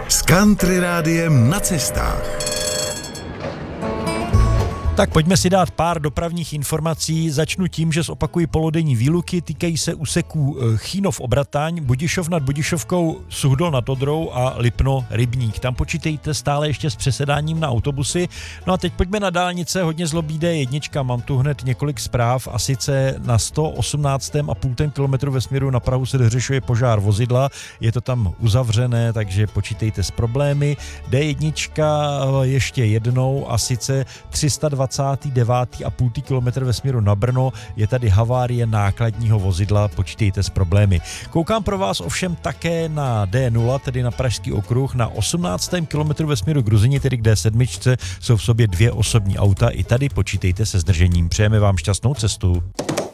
S Country Rádiem na cestách. Tak pojďme si dát pár dopravních informací. Začnu tím, že zopakuji polodenní výluky. Týkají se úseků Chýnov-Obrataň, Budišov nad Budišovkou, Suchdol nad Odrou a Lipno-Rybník. Tam počítejte stále ještě s přesedáním na autobusy. No a teď pojďme na dálnice, hodně zlobí D1. Mám tu hned několik zpráv a sice na 118,5 kilometru ve směru na Prahu se dořešuje požár vozidla. Je to tam uzavřené, takže počítejte s problémy. D1 ještě jednou a sice 329,5 km ve směru na Brno, je tady havárie nákladního vozidla, počítejte s problémy. Koukám pro vás ovšem také na D0, tedy na Pražský okruh, na 18. kilometru ve směru k Ruzyni, tedy k D7, jsou v sobě dvě osobní auta, i tady počítejte se zdržením. Přejeme vám šťastnou cestu.